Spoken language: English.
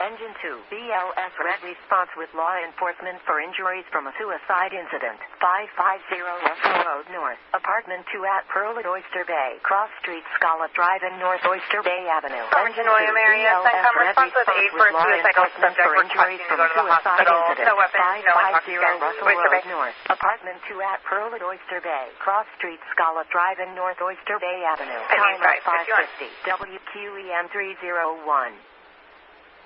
Engine 2. BLS Red response with law enforcement for injuries from a suicide incident. 550 Russell Road North. Apartment 2 at Pearl at Oyster Bay. Cross Street, Scala Drive and North Oyster Bay Avenue. Engine 2. BLS Red response with law enforcement for injuries from a suicide incident. 550 Russell Road North. Apartment 2 at Pearl at Oyster Bay. Cross Street, Scala Drive and North Oyster Bay Avenue. Time 550. WQEM 301.